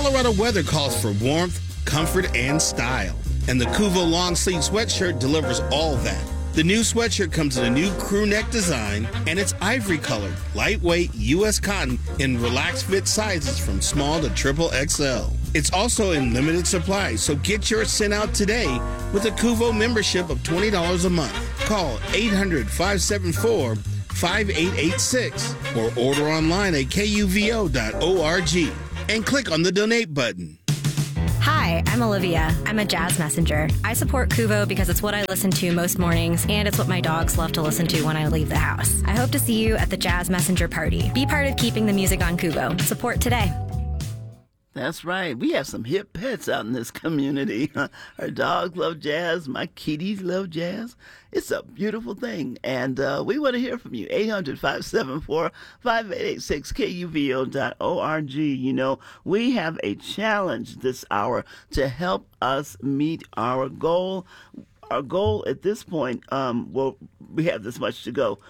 Colorado weather calls for warmth, comfort, and style. And the Kuvo long sleeve sweatshirt delivers all that. The new sweatshirt comes in a new crew neck design, and it's ivory colored, lightweight U.S. cotton in relaxed fit sizes from small to triple XL. It's also in limited supply, so get yours sent out today with a Kuvo membership of $20 a month. Call 800-574-5886 or order online at kuvo.org and click on the donate button. Hi, I'm Olivia. I'm a jazz messenger. I support Kuvo because it's what I listen to most mornings, and it's what my dogs love to listen to when I leave the house. I hope to see you at the Jazz Messenger Party. Be part of keeping the music on Kuvo. Support today. That's right. We have some hip pets out in this community. Our dogs love jazz. My kitties love jazz. It's a beautiful thing. And we want to hear from you. 800-574-5886, KUVO.org. You know, we have a challenge this hour to help us meet our goal. Our goal at this point, we have this much to go,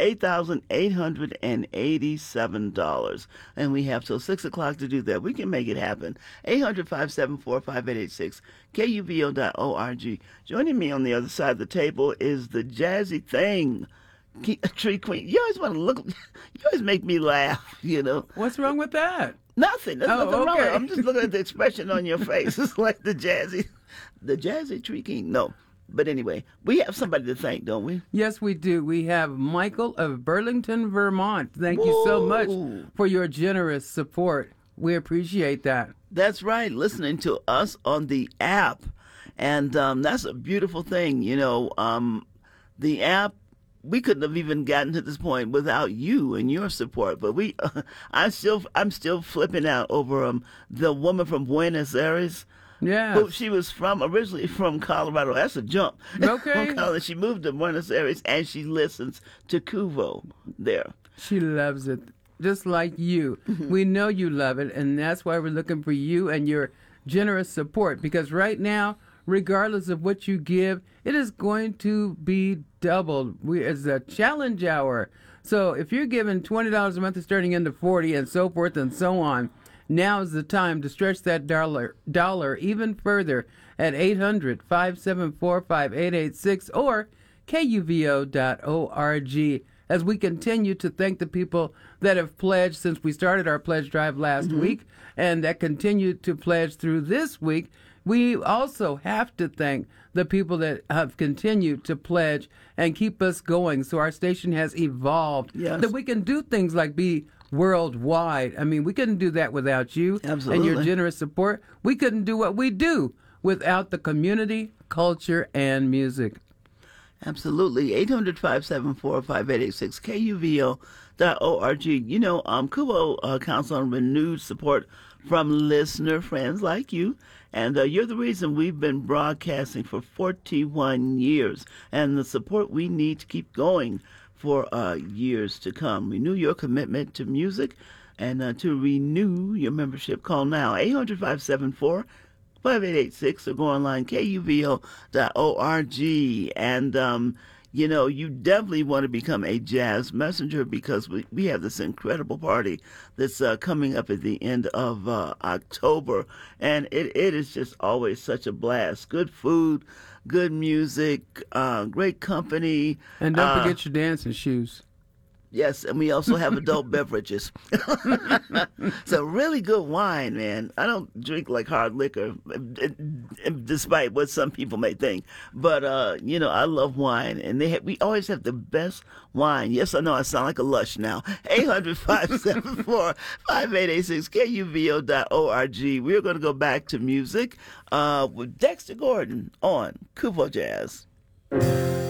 $8,887. And we have till 6 o'clock to do that. We can make it happen. 800-574-5886, KUVO.org. Joining me on the other side of the table is the Jazzy Thing, Tree Queen. You always want to look, you always make me laugh, you know. What's wrong with that? Nothing. There's nothing wrong with it. Okay. I'm just looking at the expression on your face. It's like the Jazzy Tree King. No. But anyway, we have somebody to thank, don't we? Yes, we do. We have Michael of Burlington, Vermont. Thank you so much for your generous support. We appreciate that. That's right, listening to us on the app. And that's a beautiful thing. You know, the app, we couldn't have even gotten to this point without you and your support. But I'm still flipping out over the woman from Buenos Aires. Yeah. Who she was originally from Colorado. That's a jump. Okay. She moved to Buenos Aires and she listens to Kuvo there. She loves it, just like you. We know you love it, and that's why we're looking for you and your generous support. Because right now, regardless of what you give, it is going to be doubled. It's a challenge hour. So if you're giving $20 a month, it's turning into $40 and so forth and so on. Now is the time to stretch that dollar even further at 800-574-5886 or KUVO.org as we continue to thank the people that have pledged since we started our pledge drive last week and that continue to pledge through this week. We also have to thank the people that have continued to pledge and keep us going so our station has evolved, that we can do things like be worldwide. I mean, we couldn't do that without you and your generous support. We couldn't do what we do without the community, culture, and music. Absolutely. 800-574-5886, KUVO.org. You know, Kuvo counts on renewed support from listener friends like you. And you're the reason we've been broadcasting for 41 years and the support we need to keep going for years to come. Renew your commitment to music and to renew your membership. Call now, 800-574-5886 or go online, KUVO.org. And, you know, you definitely want to become a jazz messenger because we have this incredible party that's coming up at the end of October. And it is just always such a blast. Good food, good music, great company. And don't forget your dancing shoes. Yes, and we also have adult beverages. So really good wine, man. I don't drink like hard liquor, despite what some people may think. But, you know, I love wine, and we always have the best wine. Yes, I know I sound like a lush now. 800-574-5886, KUVO.org. We're going to go back to music with Dexter Gordon on Kuvo Jazz.